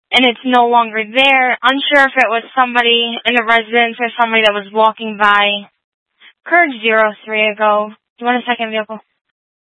and it's no longer there. Unsure if it was somebody in the residence or somebody that was walking by. Courage 03 ago. Do you want a second vehicle?